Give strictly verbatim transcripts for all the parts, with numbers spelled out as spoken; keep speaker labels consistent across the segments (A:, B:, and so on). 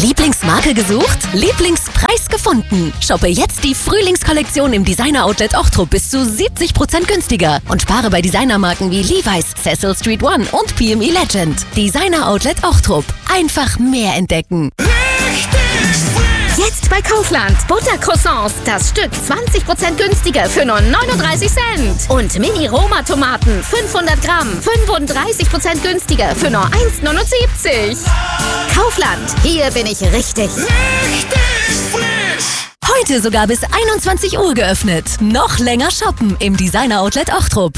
A: Lieblingsmarke gesucht? Lieblingspreis gefunden. Shoppe jetzt die Frühlingskollektion im Designer-Outlet Ochtrup bis zu siebzig Prozent günstiger und spare bei Designermarken wie Levi's, Cecil Street One und P M E Legend. Designer-Outlet Ochtrup. Einfach mehr entdecken.
B: Jetzt bei Kaufland. Buttercroissants. Das Stück zwanzig Prozent günstiger für nur neununddreißig Cent. Und Mini-Roma-Tomaten. fünfhundert Gramm. fünfunddreißig Prozent günstiger für nur eins neunundsiebzig. Kaufland. Hier bin ich richtig.
A: Richtig frisch. Heute sogar bis einundzwanzig Uhr geöffnet. Noch länger shoppen im Designer-Outlet Ochtrup.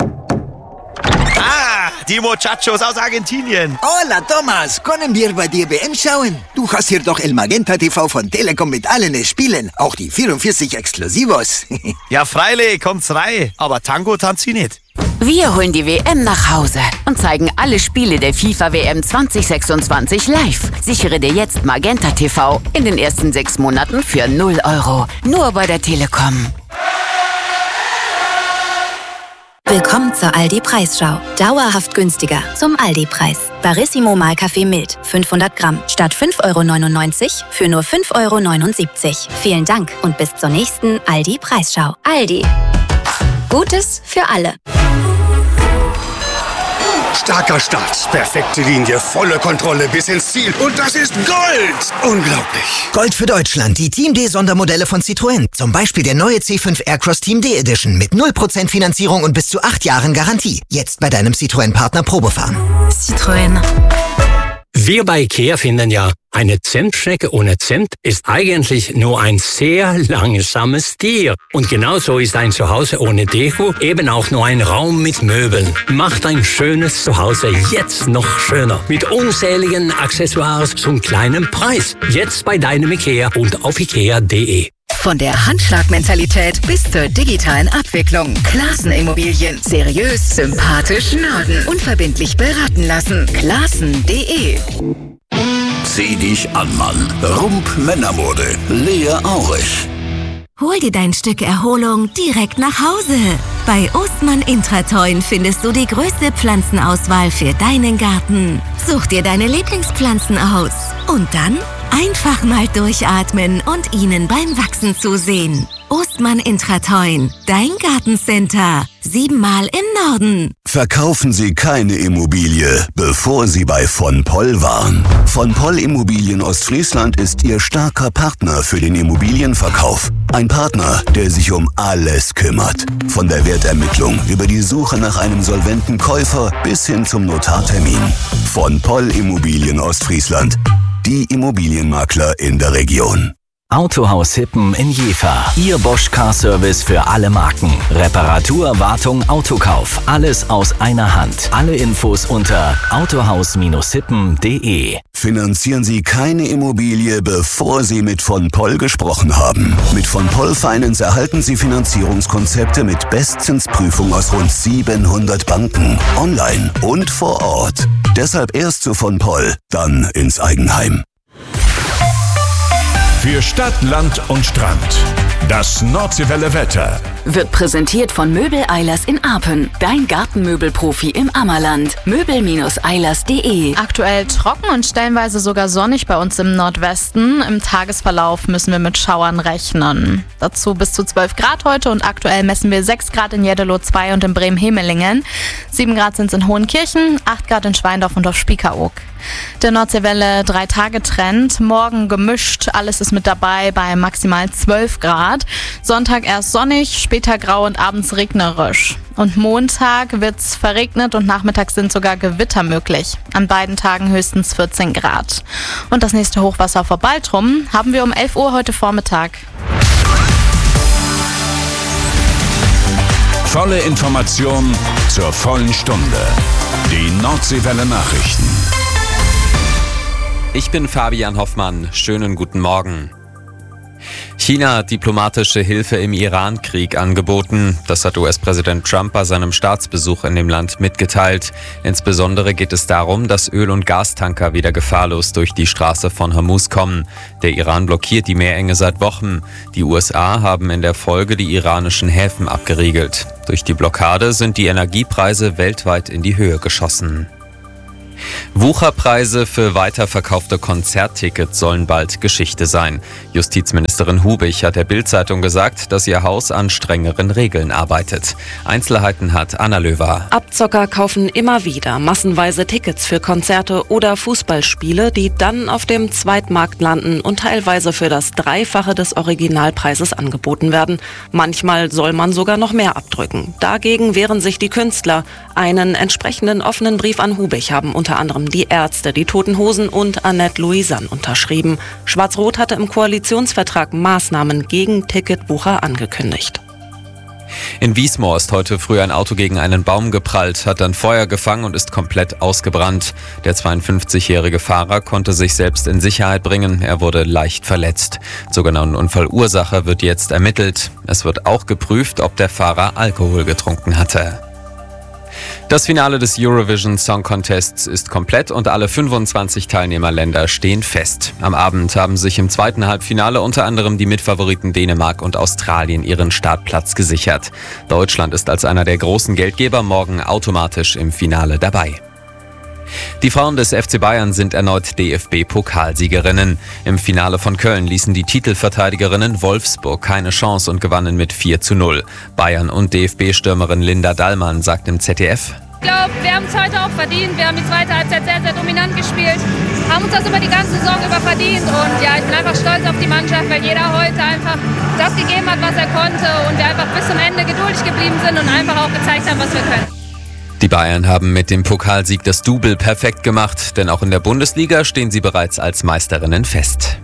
C: Ah, die Muchachos aus Argentinien.
D: Hola, Thomas. Können wir bei dir W M schauen? Du hast hier doch El Magenta T V von Telekom mit allen Spielen. Auch die vierundvierzig Exklusivos.
C: Ja, freilich, kommt's rein. Aber Tango tanzt sie nicht.
E: Wir holen die W M nach Hause und zeigen alle Spiele der FIFA W M zwanzig sechsundzwanzig live. Sichere dir jetzt Magenta T V in den ersten sechs Monaten für null Euro. Nur bei der Telekom.
F: Willkommen zur Aldi-Preisschau. Dauerhaft günstiger zum Aldi-Preis. Barissimo Mahlkaffee mild, fünfhundert Gramm, statt fünf Euro neunundneunzig für nur fünf Euro neunundsiebzig. Vielen Dank und bis zur nächsten Aldi-Preisschau. Aldi. Gutes für alle.
G: Starker Start, perfekte Linie, volle Kontrolle bis ins Ziel. Und das ist Gold! Unglaublich.
H: Gold für Deutschland, die Team D-Sondermodelle von Citroën. Zum Beispiel der neue C fünf Aircross Team D Edition mit null Prozent Finanzierung und bis zu acht Jahren Garantie. Jetzt bei deinem Citroën-Partner Probefahren.
I: Citroën. Wir bei IKEA finden ja, eine Zimtschnecke ohne Zimt ist eigentlich nur ein sehr langsames Tier. Und genauso ist ein Zuhause ohne Deko eben auch nur ein Raum mit Möbeln. Macht ein schönes Zuhause jetzt noch schöner. Mit unzähligen Accessoires zum kleinen Preis. Jetzt bei deinem IKEA und auf ikea punkt de.
J: Von der Handschlagmentalität bis zur digitalen Abwicklung. Klassen Immobilien. Seriös, sympathisch, Norden. Unverbindlich beraten lassen. Klassen punkt de.
K: Zieh dich an, Mann. Rump Männermode. Lea Aurich.
L: Hol dir dein Stück Erholung direkt nach Hause. Bei Ostmann Intratoin findest du die größte Pflanzenauswahl für deinen Garten. Such dir deine Lieblingspflanzen aus. Und dann einfach mal durchatmen und ihnen beim Wachsen zusehen. Ostmann Intratoin, dein Gartencenter. Siebenmal im Norden.
K: Verkaufen Sie keine Immobilie, bevor Sie bei von Poll waren. Von Poll Immobilien Ostfriesland ist Ihr starker Partner für den Immobilienverkauf. Ein Partner, der sich um alles kümmert. Von der Wertermittlung über die Suche nach einem solventen Käufer bis hin zum Notartermin. Von Poll Immobilien Ostfriesland. Die Immobilienmakler in der Region.
M: Autohaus Hippen in Jever. Ihr Bosch Car Service für alle Marken. Reparatur, Wartung, Autokauf. Alles aus einer Hand. Alle Infos unter autohaus hippen punkt de.
K: Finanzieren Sie keine Immobilie, bevor Sie mit von Poll gesprochen haben. Mit von Poll Finance erhalten Sie Finanzierungskonzepte mit Bestzinsprüfung aus rund siebenhundert Banken. Online und vor Ort. Deshalb erst zu von Poll, dann ins Eigenheim.
N: Für Stadt, Land und Strand. Das Nordseewelle Wetter.
E: Wird präsentiert von Möbel Eilers in Apen. Dein Gartenmöbelprofi im Ammerland. möbel eilers punkt de.
O: Aktuell trocken und stellenweise sogar sonnig bei uns im Nordwesten. Im Tagesverlauf müssen wir mit Schauern rechnen. Dazu bis zu zwölf Grad heute und aktuell messen wir sechs Grad in Jeddelo zwei und in Bremen-Hemelingen. sieben Grad sind es in Hohenkirchen, acht Grad in Schweindorf und auf Spiekeroog. Der Nordseewelle drei Tage Trend. Morgen gemischt, alles ist mit dabei bei maximal zwölf Grad. Sonntag erst sonnig, später grau und abends regnerisch. Und Montag wird's verregnet und nachmittags sind sogar Gewitter möglich. An beiden Tagen höchstens vierzehn Grad. Und das nächste Hochwasser vor Baltrum haben wir um elf Uhr heute Vormittag.
N: Volle Information zur vollen Stunde. Die Nordseewelle Nachrichten.
P: Ich bin Fabian Hoffmann. Schönen guten Morgen. China hat diplomatische Hilfe im Iran-Krieg angeboten. Das hat U S-Präsident Trump bei seinem Staatsbesuch in dem Land mitgeteilt. Insbesondere geht es darum, dass Öl- und Gastanker wieder gefahrlos durch die Straße von Hormuz kommen. Der Iran blockiert die Meerenge seit Wochen. Die U S A haben in der Folge die iranischen Häfen abgeriegelt. Durch die Blockade sind die Energiepreise weltweit in die Höhe geschossen. Wucherpreise für weiterverkaufte Konzerttickets sollen bald Geschichte sein. Justizministerin Hubich hat der Bild-Zeitung gesagt, dass ihr Haus an strengeren Regeln arbeitet. Einzelheiten hat Anna Löwer.
Q: Abzocker kaufen immer wieder massenweise Tickets für Konzerte oder Fußballspiele, die dann auf dem Zweitmarkt landen und teilweise für das Dreifache des Originalpreises angeboten werden. Manchmal soll man sogar noch mehr abdrücken. Dagegen wehren sich die Künstler. Einen entsprechenden offenen Brief an Hubich haben unter anderem die Ärzte, die Toten Hosen und Annette Louisanne unterschrieben. Schwarz-Rot hatte im Koalitionsvertrag Maßnahmen gegen Ticketbucher angekündigt.
P: In Wiesmoor ist heute früh ein Auto gegen einen Baum geprallt, hat dann Feuer gefangen und ist komplett ausgebrannt. Der zweiundfünfzigjährige Fahrer konnte sich selbst in Sicherheit bringen. Er wurde leicht verletzt. Zur genauen Unfallursache wird jetzt ermittelt. Es wird auch geprüft, ob der Fahrer Alkohol getrunken hatte. Das Finale des Eurovision Song Contests ist komplett und alle fünfundzwanzig Teilnehmerländer stehen fest. Am Abend haben sich im zweiten Halbfinale unter anderem die Mitfavoriten Dänemark und Australien ihren Startplatz gesichert. Deutschland ist als einer der großen Geldgeber morgen automatisch im Finale dabei. Die Frauen des F C Bayern sind erneut D F B-Pokalsiegerinnen. Im Finale von Köln ließen die Titelverteidigerinnen Wolfsburg keine Chance und gewannen mit vier zu null. Bayern- und D F B-Stürmerin Linda Dallmann sagt im Z D F:
R: Ich glaube, wir haben es heute auch verdient. Wir haben die zweite Halbzeit sehr, sehr dominant gespielt. Haben uns das über die ganze Saison über verdient. Und ja, ich bin einfach stolz auf die Mannschaft, weil jeder heute einfach das gegeben hat, was er konnte. Und wir einfach bis zum Ende geduldig geblieben sind und einfach auch gezeigt haben, was wir können.
P: Die Bayern haben mit dem Pokalsieg das Double perfekt gemacht, denn auch in der Bundesliga stehen sie bereits als Meisterinnen fest.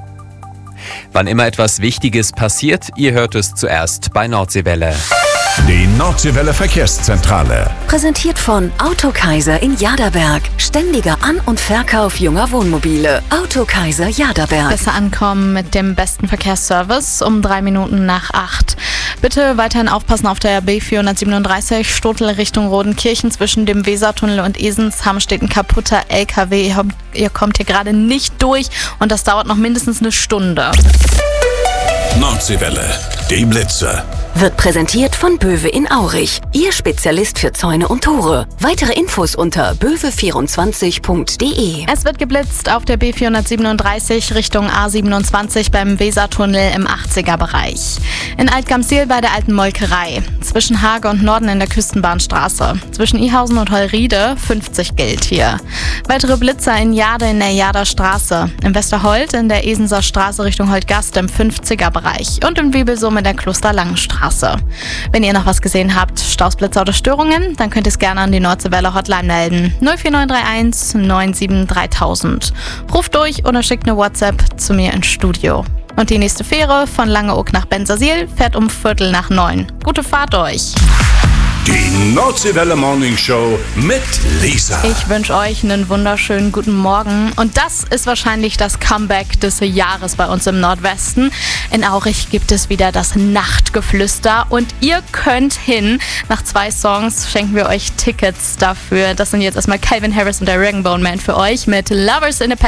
P: Wann immer etwas Wichtiges passiert, ihr hört es zuerst bei Nordseewelle.
N: Die Nordseewelle Verkehrszentrale.
A: Präsentiert von Autokaiser in Jaderberg. Ständiger An- und Verkauf junger Wohnmobile. Autokaiser Jaderberg.
O: Besser ankommen mit dem besten Verkehrsservice um drei Minuten nach acht. Bitte weiterhin aufpassen auf der B vierhundertsiebenunddreißig Stotel Richtung Rodenkirchen zwischen dem Wesertunnel und Esensham steht ein kaputter L K W. Ihr, habt, ihr kommt hier gerade nicht durch und das dauert noch mindestens eine Stunde.
N: Nordseewelle, die Blitze.
A: Wird präsentiert von Böwe in Aurich. Ihr Spezialist für Zäune und Tore. Weitere Infos unter böwe vierundzwanzig punkt de.
O: Es wird geblitzt auf der B vierhundertsiebenunddreißig Richtung A siebenundzwanzig beim Wesertunnel im achtziger-Bereich. In Altgamseel bei der Alten Molkerei. Zwischen Hage und Norden in der Küstenbahnstraße. Zwischen Ihausen und Heuriede fünfzig gilt hier. Weitere Blitzer in Jade in der Jader Straße. Im Westerholt in der Esenser Straße Richtung Holtgast im fünfziger-Bereich. Und in Wiebelsum in der Klosterlangenstraße. Wenn ihr noch was gesehen habt, Stausblitzer oder Störungen, dann könnt ihr es gerne an die Nordseewelle Hotline melden. null vier neun drei eins neun sieben dreitausend. Ruft durch oder schickt eine WhatsApp zu mir ins Studio. Und die nächste Fähre von Langeoog nach Bensersiel fährt um Viertel nach neun. Gute Fahrt euch!
N: Die Nordseewelle Morning Show mit Lisa.
O: Ich wünsche euch einen wunderschönen guten Morgen. Und das ist wahrscheinlich das Comeback des Jahres bei uns im Nordwesten. In Aurich gibt es wieder das Nachtgeflüster. Und ihr könnt hin. Nach zwei Songs schenken wir euch Tickets dafür. Das sind jetzt erstmal Calvin Harris und der Rag'n'Bone Man für euch mit Lovers in a Pack.